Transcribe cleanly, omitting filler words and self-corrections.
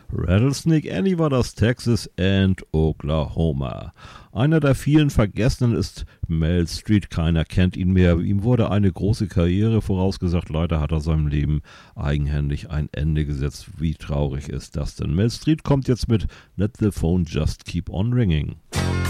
Rattlesnake Annie war das, Texas and Oklahoma. Einer der vielen Vergessenen ist Mel Street, keiner kennt ihn mehr. Ihm wurde eine große Karriere vorausgesagt, leider hat er seinem Leben eigenhändig ein Ende gesetzt. Wie traurig ist das denn? Mel Street kommt jetzt mit Let the Phone Just Keep on Ringing.